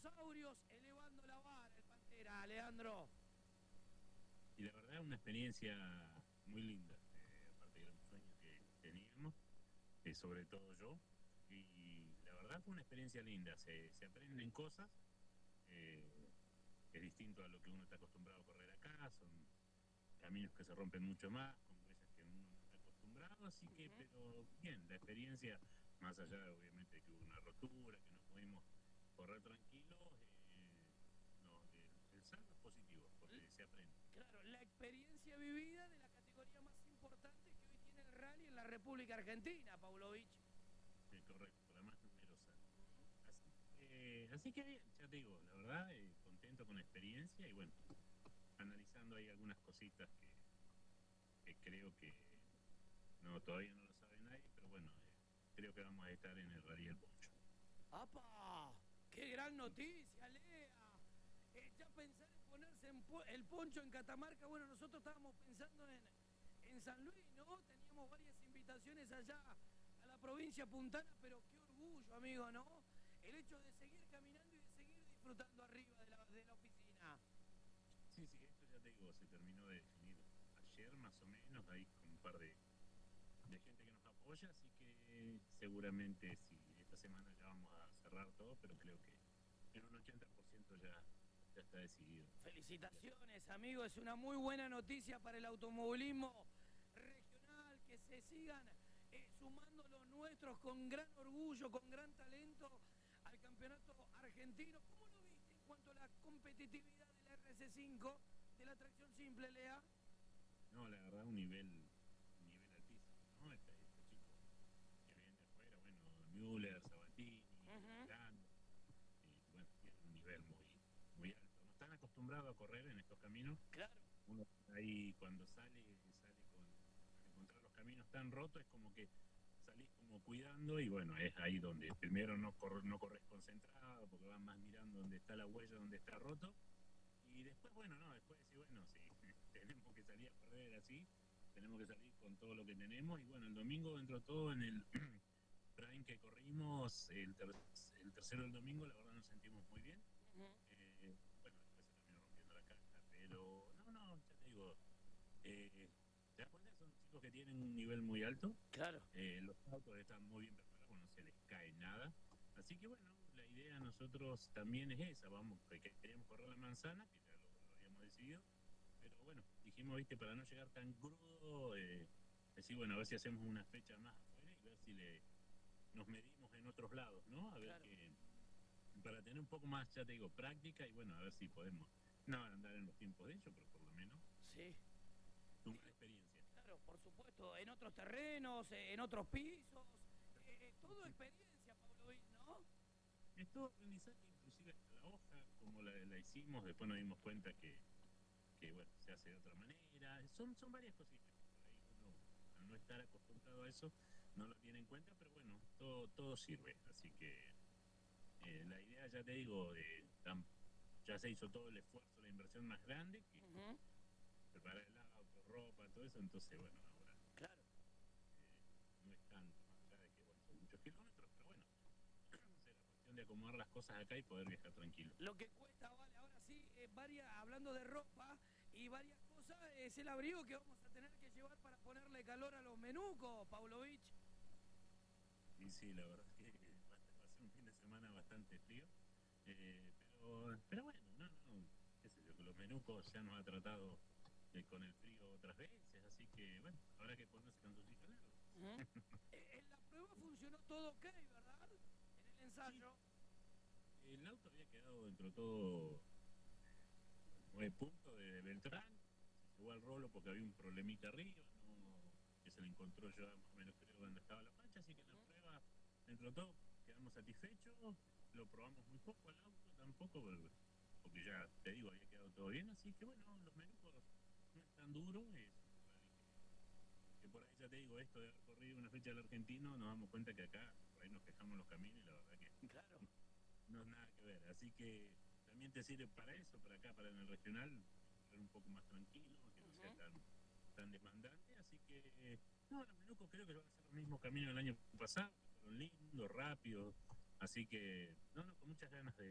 dinosaurios elevando la vara, el Pantera, Leandro. Y la verdad, una experiencia muy linda, aparte de los sueños que teníamos, sobre todo yo. Y la verdad fue una experiencia linda, se aprenden cosas, eh, es distinto a lo que uno está acostumbrado a correr acá, son caminos que se rompen mucho más, con huellas que uno no está acostumbrado, así que, pero bien, la experiencia, más allá de obviamente que hubo una rotura, que no pudimos correr tranquilos, no, el saldo es positivo, porque se aprende. Claro, la experiencia vivida de la categoría más importante que hoy tiene el rally en la República Argentina, Pavlovich. Correcto, la más numerosa. Así, así que bien, ya te digo, la verdad, contento con la experiencia y bueno, analizando ahí algunas cositas que creo que no todavía no lo sabe nadie, pero bueno, creo que vamos a estar en el Rally del Poncho. ¡Apa! ¡Qué gran noticia, Lea! Ya pensar en ponerse el poncho en Catamarca, bueno, nosotros estábamos pensando en San Luis, ¿no? Teníamos varias invitaciones allá a la provincia puntana, pero qué orgullo, amigo, ¿no? El hecho de seguir caminando y de seguir disfrutando arriba de la oficina. Sí, sí, esto ya te digo, se terminó de definir ayer más o menos, ahí con un par de gente que nos apoya, así que seguramente sí, esta semana ya vamos a cerrar todo, pero creo que en un 80% ya está decidido. Felicitaciones, amigo, es una muy buena noticia para el automovilismo regional, que se sigan sumando los nuestros con gran orgullo, con gran talento al campeonato argentino. ¿Cómo lo viste en cuanto a la competitividad del RC5, de la tracción simple, Lea? No, la verdad, un nivel altísimo, ¿no? Este chico que viene de afuera, bueno, Müller, Sabatini, Lando, bueno, tiene un nivel muy alto. No están acostumbrados a correr en estos caminos. Claro. Uno ahí cuando sale con al encontrar los caminos tan rotos, es como que salís como cuidando y bueno, es ahí donde primero no corres concentrado porque vas más mirando dónde está la huella, dónde está roto. Y después, bueno, no, después decir, bueno, sí, tenemos que salir a correr así, tenemos que salir con todo lo que tenemos. Y bueno, el domingo entró todo en el Prime que corrimos, el tercero del domingo, la verdad nos sentimos muy bien. Bueno, después se terminó rompiendo la caja, pero no, ya te digo, ¿te das cuenta? Son chicos que tienen un nivel muy alto. Claro. Los autos están muy bien preparados, no se les cae nada. Así que bueno, la idea nosotros también es esa, vamos, que queríamos correr la manzana, que ya lo habíamos decidido, pero bueno, dijimos, viste, para no llegar tan crudo, decir, bueno, a ver si hacemos una fecha más afuera y ver si nos medimos en otros lados, ¿no? A ver Claro. para tener un poco más, ya te digo, práctica y bueno, a ver si podemos, no andar en los tiempos de ellos, pero por lo menos Sí. sumar experiencia. Claro, por supuesto, en otros terrenos, en otros pisos, todo experiencia, Pablo, ¿no? Es todo aprendizaje, inclusive hasta la hoja, como la hicimos, después nos dimos cuenta que bueno, se hace de otra manera. Son varias cositas que por ahí uno, al no estar acostumbrado a eso, no lo tiene en cuenta, pero bueno, todo sirve. Así que la idea, ya te digo, ya se hizo todo el esfuerzo, la inversión más grande, que preparar el auto, ropa, todo eso, entonces bueno, ahora Claro. no es tanto, más allá de que bueno, son muchos kilómetros, pero bueno, será cuestión de acomodar las cosas acá y poder viajar tranquilo. Lo que cuesta, vale, ahora sí, hablando de ropa y varias cosas, es el abrigo que vamos a tener que llevar para ponerle calor a los menucos, Pavlovich. Y sí, la verdad es que va a ser un fin de semana bastante frío. Pero bueno, no, qué sé yo, que los menucos ya nos ha tratado con el frío otras veces, así que bueno, habrá que ponerse canzoncito largo. En la prueba funcionó todo ok, ¿verdad? En el Sí, ensayo. el auto había quedado dentro de todo 9 puntos de Beltrán, se llevó al rolo porque había un problemita arriba, ¿no? Que se le encontró yo más o menos creo donde estaba la pancha, así que en la prueba, dentro de todo, quedamos satisfechos, lo probamos muy poco al auto, tampoco, porque ya te digo, había quedado todo bien, así que bueno, los menucos no es tan duro, es que por ahí ya te digo, esto de haber corrido una fecha del argentino, nos damos cuenta que acá, por ahí nos quejamos los caminos y la verdad que Claro. no es nada que ver, así que también te sirve para eso, para acá, para en el regional, correr un poco más tranquilo, que no sea tan demandante, así que no, los menucos creo que van a ser los mismos caminos del año pasado, que fueron lindos, rápidos, así que no, con muchas ganas